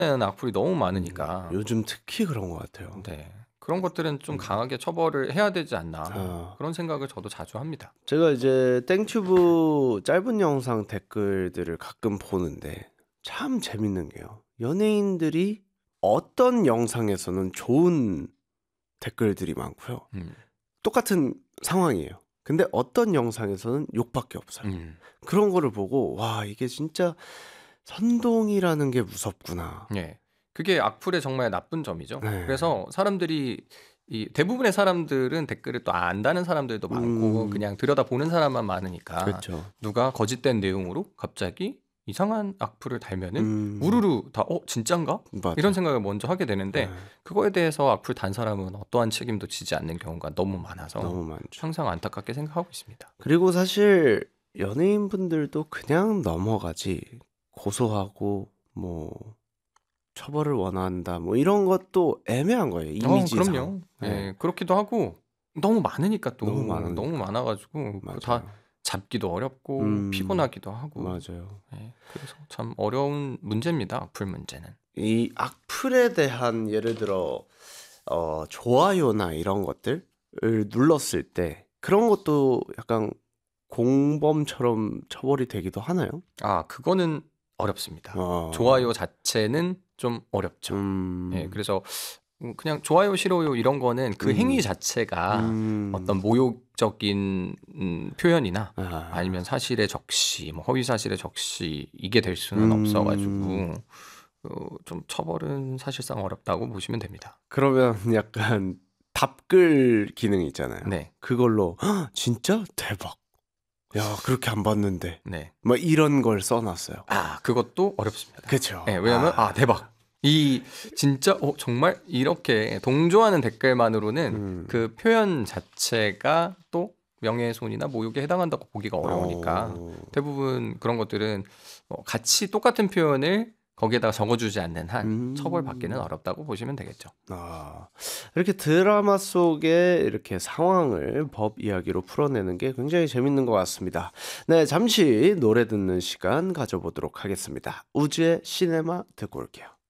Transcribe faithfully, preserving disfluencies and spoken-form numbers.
악플이 너무 음, 많으니까. 요즘 특히 그런 것 같아요. 네. 그런 것들은 좀 음. 강하게 처벌을 해야 되지 않나 아. 그런 생각을 저도 자주 합니다. 제가 이제 땡튜브 짧은 영상 댓글들을 가끔 보는데 참 재밌는 게요. 연예인들이 어떤 영상에서는 좋은 댓글들이 많고요. 음. 똑같은 상황이에요. 근데 어떤 영상에서는 욕밖에 없어요. 음. 그런 거를 보고 '와 이게 진짜 선동이라는 게 무섭구나.' 예. 그게 악플의 정말 나쁜 점이죠. 네. 그래서 사람들이 이 대부분의 사람들은 댓글을 또 안다는 사람들도 많고 음. 그냥 들여다보는 사람만 많으니까 그렇죠. 누가 거짓된 내용으로 갑자기 이상한 악플을 달면은 음. 우르르 다 '어 진짠가?' 맞아. 이런 생각을 먼저 하게 되는데 네. 그거에 대해서 악플 단 사람은 어떠한 책임도 지지 않는 경우가 너무 많아서 너무 많죠. 항상 안타깝게 생각하고 있습니다. 그리고 사실 연예인분들도 그냥 넘어가지 고소하고 뭐 처벌을 원한다 뭐 이런 것도 애매한 거예요, 어 이미지상. 그럼요. 네. 예. 그렇기도 하고 너무 많으니까 또 너무 너무 많으니까. 많아 가지고 그거 다 맞아요. 잡기도 어렵고 음. 피곤하기도 하고. 맞아요. 예. 그래서 참 어려운 문제입니다, 악플 문제는. 이 악플에 대한 예를 들어 어 좋아요나 이런 것들을 눌렀을 때 그런 것도 약간 공범처럼 처벌이 되기도 하나요? 아 그거는 어렵습니다. 어. 좋아요 자체는 좀 어렵죠. 음. 예. 그래서 음 그냥 좋아요, 싫어요 이런 거는 그 행위 음. 자체가 음. 어떤 모욕적인 음 표현이나 아. 아니면 사실의 적시, 뭐 허위 사실의 적시 이게 될 수는 없어 가지고 음. 어 좀 처벌은 사실상 어렵다고 보시면 됩니다. 그러면 약간 답글 기능이 있잖아요. 네. 그걸로 "진짜? 대박. 야 그렇게 안 봤는데." 네. 막 이런 걸 써 놨어요. 아 그것도 어렵습니다. 그쵸. 예. 왜냐면 아. '아 대박. 이 진짜 어 정말?' 이렇게 동조하는 댓글만으로는 음. 그 표현 자체가 또 명예훼손이나 모욕에 해당한다고 보기가 어려우니까 어. 대부분 그런 것들은 어 같이 똑같은 표현을 거기에다가 적어 주지 않는 한 처벌받기는 음. 어렵다고 보시면 되겠죠. 아. 이렇게 드라마 속에 이렇게 상황을 법 이야기로 풀어내는 게 굉장히 재밌는 것 같습니다. 네 잠시 노래 듣는 시간 가져보도록 하겠습니다. 우즈의 시네마 듣고 올게요.